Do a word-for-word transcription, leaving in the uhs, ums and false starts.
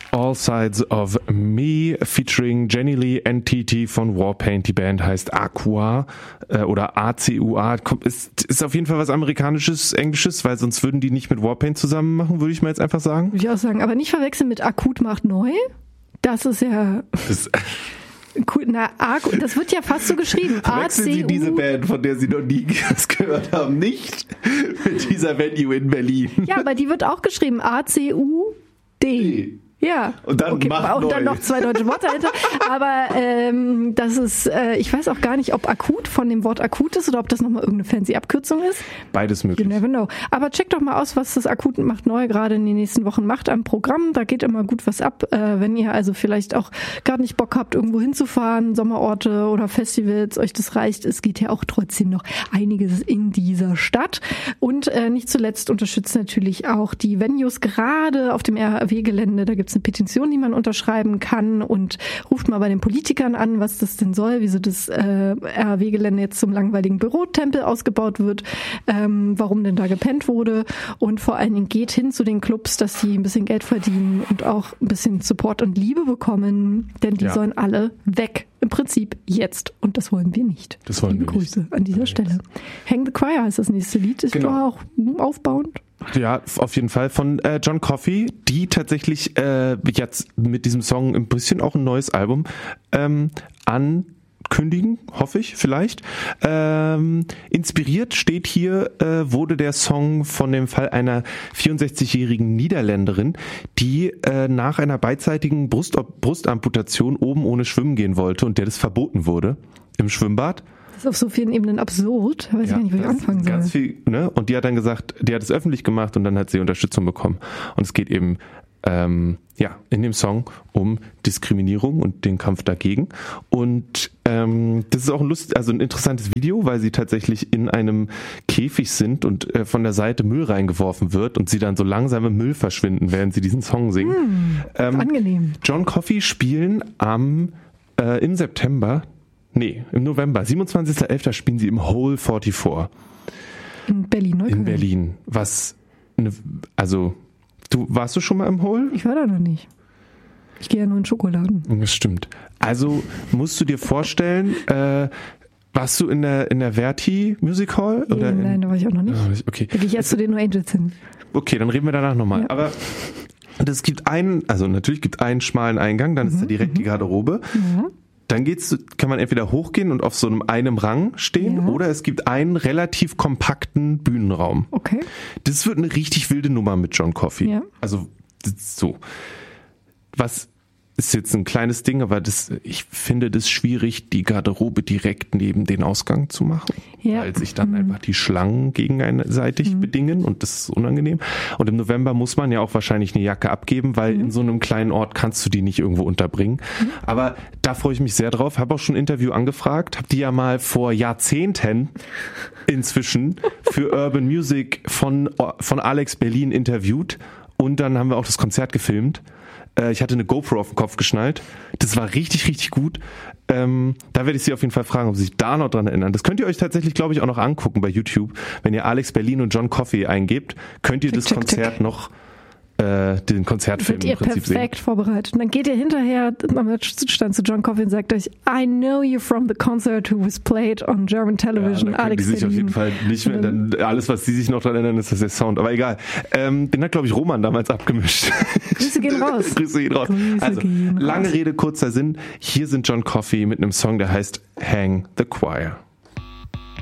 All Sides of Me featuring Jenny Lee and T T von Warpaint. Die Band heißt Aqua äh, oder A C U A. Ist, ist auf jeden Fall was Amerikanisches, Englisches, weil sonst würden die nicht mit Warpaint zusammen machen, würde ich mal jetzt einfach sagen. Würde ich auch sagen, aber nicht verwechseln mit Akut macht neu. Das ist ja... Das Na, das wird ja fast so geschrieben. Verwechseln Sie diese Band, von der Sie noch nie was gehört haben, nicht mit dieser Venue in Berlin. Ja, aber die wird auch geschrieben. A C U D. Ja, und dann, okay, macht und dann noch zwei deutsche Worte dahinter. Aber ähm, das ist, äh, ich weiß auch gar nicht, ob akut von dem Wort akut ist oder ob das nochmal irgendeine fancy Abkürzung ist. Beides möglich. You never know. Aber check doch mal aus, was das Akut macht neu gerade in den nächsten Wochen macht am Programm. Da geht immer gut was ab. Äh, wenn ihr also vielleicht auch gar nicht Bock habt, irgendwo hinzufahren, Sommerorte oder Festivals, euch das reicht. Es geht ja auch trotzdem noch einiges in dieser Stadt. Und äh, nicht zuletzt unterstützt natürlich auch die Venues gerade auf dem R H W-Gelände. Da gibt eine Petition, die man unterschreiben kann, und ruft mal bei den Politikern an, was das denn soll, wieso das äh, R H W-Gelände jetzt zum langweiligen Bürotempel ausgebaut wird, ähm, warum denn da gepennt wurde, und vor allen Dingen geht hin zu den Clubs, dass die ein bisschen Geld verdienen und auch ein bisschen Support und Liebe bekommen, denn die ja. sollen alle weg. Im Prinzip jetzt. Und das wollen wir nicht. Das wollen Liebe wir Grüße nicht. an dieser Allerdings. Stelle. Hang the Choir ist das nächste Lied. Ist genau. doch auch aufbauend. Ja, auf jeden Fall von äh, John Coffey, die tatsächlich äh, jetzt mit diesem Song ein bisschen auch ein neues Album ähm, ankündigen, hoffe ich vielleicht. Ähm, inspiriert steht hier, äh, wurde der Song von dem Fall einer vierundsechzigjährigen Niederländerin, die äh, nach einer beidseitigen Brust- Brustamputation oben ohne schwimmen gehen wollte und der das verboten wurde im Schwimmbad. Das ist auf so vielen Ebenen absurd. Da weiß ja, ich gar nicht, wo ich anfangen soll. Ganz viel, ne? Und die hat dann gesagt, die hat es öffentlich gemacht und dann hat sie Unterstützung bekommen. Und es geht eben ähm, ja in dem Song um Diskriminierung und den Kampf dagegen. Und ähm, das ist auch ein lust, also ein interessantes Video, weil sie tatsächlich in einem Käfig sind und äh, von der Seite Müll reingeworfen wird und sie dann so langsam im Müll verschwinden, während sie diesen Song singen. Hm, ähm, angenehm. John Coffey spielen am äh, im September Nee, im November, siebenundzwanzigster elfter spielen sie im Hole vierundvierzig. In Berlin, Neukölln. In Berlin. Was, ne, also, du, warst du schon mal im Hole? Ich war da noch nicht. Ich gehe ja nur in Schokoladen. Das stimmt. Also, musst du dir vorstellen, äh, warst du in der, in der Verti Music Hall? Oder Nein, in, da war ich auch noch nicht. Oh, okay. Da gehe ich erst zu den No Angels hin. Okay, dann reden wir danach nochmal. Ja. Aber es gibt einen, also natürlich gibt einen schmalen Eingang, dann mhm, ist da direkt mhm. die Garderobe. Ja. Dann geht's, kann man entweder hochgehen und auf so einem einem Rang stehen, ja. oder es gibt einen relativ kompakten Bühnenraum. Okay. Das wird eine richtig wilde Nummer mit John Coffey. Ja. Also so. Was ist jetzt ein kleines Ding, aber das, ich finde das schwierig, die Garderobe direkt neben den Ausgang zu machen, ja. weil sich dann mhm. einfach die Schlangen gegenseitig mhm. bedingen und das ist unangenehm. Und im November muss man ja auch wahrscheinlich eine Jacke abgeben, weil mhm. in so einem kleinen Ort kannst du die nicht irgendwo unterbringen. Mhm. Aber da freue ich mich sehr drauf. Habe auch schon ein Interview angefragt, habe die ja mal vor Jahrzehnten inzwischen für Urban Music von, von Alex Berlin interviewt und dann haben wir auch das Konzert gefilmt. Ich hatte eine GoPro auf den Kopf geschnallt. Das war richtig, richtig gut. Ähm, da werde ich Sie auf jeden Fall fragen, ob Sie sich da noch dran erinnern. Das könnt ihr euch tatsächlich, glaube ich, auch noch angucken bei YouTube. Wenn ihr Alex Berlin und John Coffey eingebt, könnt ihr tick, das tick, Konzert tick. noch, äh, den Konzertfilm im Prinzip sehen. Perfekt vorbereitet. Und dann geht ihr hinterher am Stand zu John Coffey und sagt euch, I know you from the concert who was played on German television. Ja, dann Alex die sich Berlin. auf jeden Fall nicht mehr, dann, alles, was sie sich noch dran erinnern, ist das der Sound. Aber egal. Ähm, den hat, glaube ich, Roman damals abgemischt. Grüße gehen raus. Grüße gehen raus. Grüße also, gehen lange raus. Rede, kurzer Sinn. Hier sind John Coffey mit einem Song, der heißt Hang the Choir.